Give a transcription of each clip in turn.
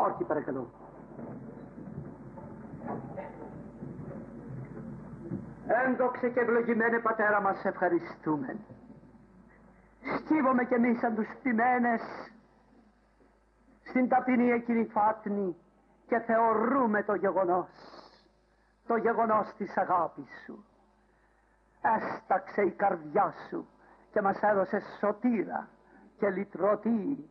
Όχι, παρακαλώ. Ένδοξε και ευλογημένε Πατέρα μας, ευχαριστούμε. Σκύβομαι κι εμείς σαν τους ποιμένες στην ταπεινή εκείνη φάτνη και θεωρούμε το γεγονός της αγάπης σου. Έσταξε η καρδιά σου και μας έδωσε σωτήρα και λυτρωτή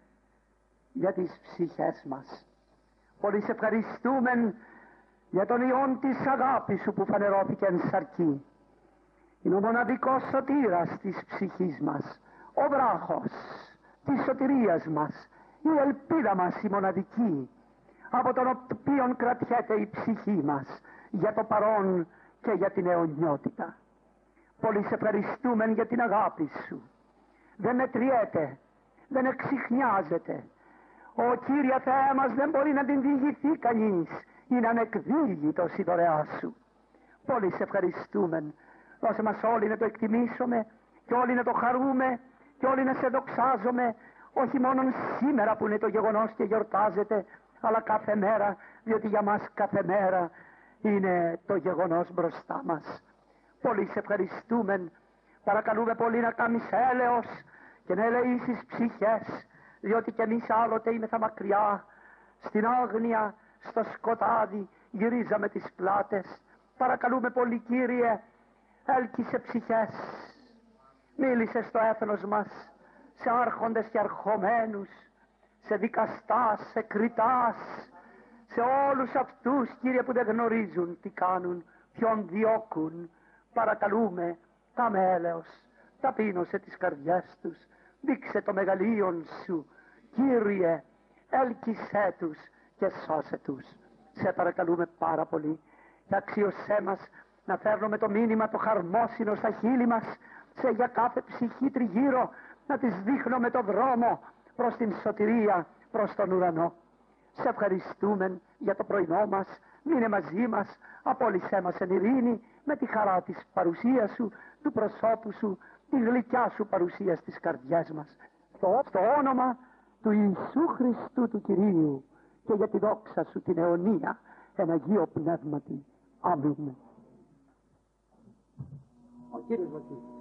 για τις ψυχές μας. Πολύ σε ευχαριστούμε για τον ιόν της αγάπης σου που φανερώθηκε εν σαρκή. Είναι ο μοναδικός σωτήρας της ψυχής μας, ο βράχος της σωτηρίας μας, η ελπίδα μας η μοναδική, από τον οποίον κρατιέται η ψυχή μας για το παρόν και για την αιωνιότητα. Πολύ σε ευχαριστούμε για την αγάπη σου. Δεν μετριέται, δεν εξιχνιάζεται. Ο Κύριε Θεέ μας δεν μπορεί να την διηγηθεί κανείς. Είναι ανεκδίγητος η δωρεά σου. Πολύ σε ευχαριστούμε. Δώσε μας όλοι να το εκτιμήσουμε και όλοι να το χαρούμε και όλοι να σε δοξάζουμε, όχι μόνο σήμερα που είναι το γεγονός και γιορτάζεται, αλλά κάθε μέρα, διότι για μας κάθε μέρα είναι το γεγονός μπροστά μας. Πολύ σε ευχαριστούμε. Παρακαλούμε πολύ να κάνεις έλεος και να ελεήσεις ψυχές, διότι κι εμείς άλλοτε είμεθα μακριά, στην άγνοια, στο σκοτάδι, γυρίζαμε τις πλάτες. Παρακαλούμε πολύ, Κύριε, έλκυσε ψυχές. Μίλησε στο έθνος μας, σε άρχοντες και αρχομένους, σε δικαστάς, σε κριτάς, σε όλους αυτούς, Κύριε, που δεν γνωρίζουν τι κάνουν, ποιον διώκουν. Παρακαλούμε, κάμε έλεος, ταπείνωσε τις καρδιές τους, δείξε το μεγαλείον σου, Κύριε, έλκυσέ τους και σώσε τους. Σε παρακαλούμε πάρα πολύ και αξίωσέ μας να φέρνουμε το μήνυμα το χαρμόσυνο στα χείλη μας, σε για κάθε ψυχή τριγύρω, να τις δείχνουμε το δρόμο προς την σωτηρία, προς τον ουρανό. Σε ευχαριστούμε για το πρωινό μας, μείνε μαζί μας, απόλυσέ μας εν ειρήνη με τη χαρά της παρουσίας σου, του προσώπου σου, τη γλυκιά σου παρουσία στις καρδιές μας. Στο όνομα του Ιησού Χριστού του Κυρίου και για τη δόξα σου την αιωνία, εν Αγίο Πνεύματι. Αμήν. Ο Κύριος Βασίλης.